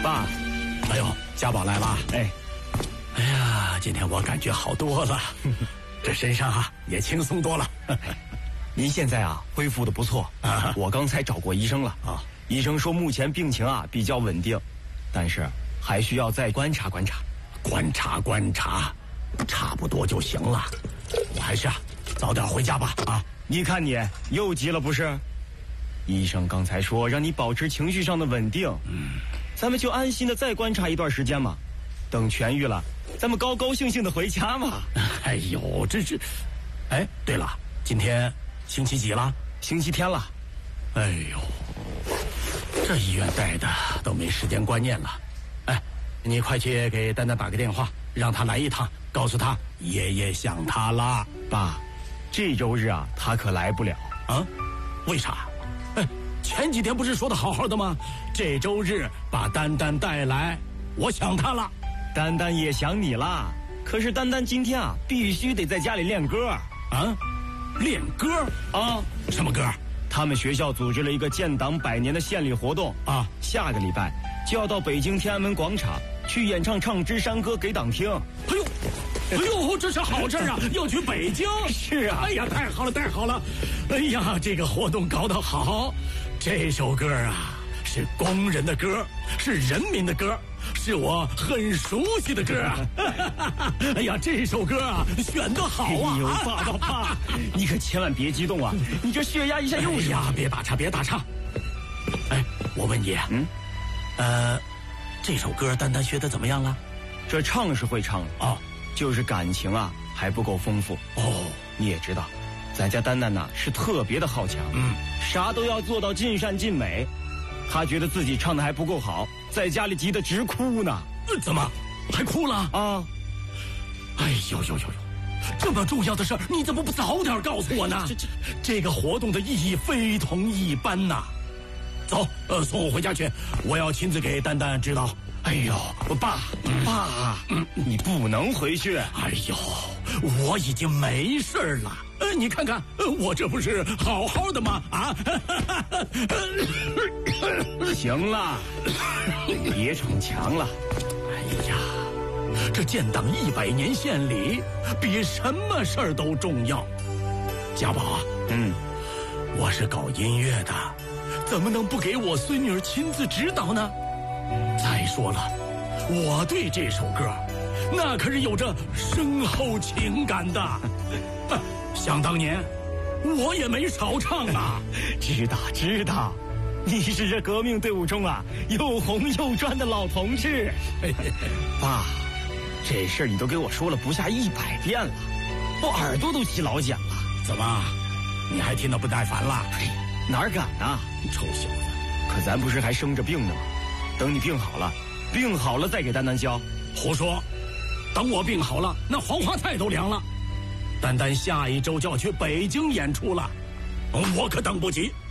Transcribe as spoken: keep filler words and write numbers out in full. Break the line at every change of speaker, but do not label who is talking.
爸，
哎呦，家宝来了。
哎，
哎呀，今天我感觉好多了，这身上啊也轻松多了。
您现在啊恢复的不错啊，我刚才找过医生了啊，医生说目前病情啊比较稳定，但是还需要再观察观察。
观察观察，差不多就行了。我还是啊早点回家吧啊！
你看你又急了不是？医生刚才说让你保持情绪上的稳定，嗯，咱们就安心的再观察一段时间嘛，等痊愈了，咱们高高兴兴的回家嘛。
哎呦，这是……哎，对了，今天星期几了？
星期天了。
哎呦，这医院待的都没时间观念了。哎，你快去给丹丹打个电话，让他来一趟，告诉他爷爷想他了。
爸，这周日啊，他可来不了
啊？为啥？哎，前几天不是说的好好的吗？这周日把丹丹带来，我想他了。
丹丹也想你啦，可是丹丹今天啊，必须得在家里练歌
啊。练歌
啊？
什么歌？
他们学校组织了一个建党百年的献礼活动
啊，
下个礼拜就要到北京天安门广场去演唱《唱支山歌》给党听。
哎呦，哎呦，这是好事啊！要去北京？
是啊。
哎呀，太好了，太好了！哎呀，这个活动搞得好！这首歌啊，是工人的歌，是人民的歌，是我很熟悉的歌啊！哎呀，这首歌啊，选得好啊！
哎呦，爸爸爸，你可千万别激动啊！你这血压一下又
是呀，别打岔，别打岔。哎，我问你，
嗯，
呃，这首歌丹丹学得怎么样了？
这唱是会唱的
哦，
就是感情啊还不够丰富
哦。
你也知道，咱家丹丹呐是特别的好强，
嗯，
啥都要做到尽善尽美。他觉得自己唱的还不够好，在家里急得直哭呢。
呃、怎么还哭了
啊？
哎呦呦呦呦！这么重要的事儿，你怎么不早点告诉我呢？这这这个活动的意义非同一般呐！走，呃，送我回家去，我要亲自给丹丹指导。哎呦，
爸，嗯、爸，嗯，你不能回去。
哎呦，我已经没事了。呃，你看看，呃，我这不是好好的吗？啊！
行了，别逞强了。
哎呀，这建党一百年献礼比什么事儿都重要。家宝，
嗯，
我是搞音乐的，怎么能不给我孙女儿亲自指导呢？再说了，我对这首歌那可是有着深厚情感的。想当年我也没少唱啊。
知道知道，你是这革命队伍中啊又红又专的老同志。爸，这事儿你都给我说了不下一百遍了，我耳朵都起老茧了。
怎么，你还听得不耐烦了？
嘿，哪儿敢啊，
你臭小子！
可咱不是还生着病呢吗？等你病好了，病好了再给丹丹教。
胡说！等我病好了，那黄花菜都凉了。丹丹下一周就要去北京演出了，我可等不及。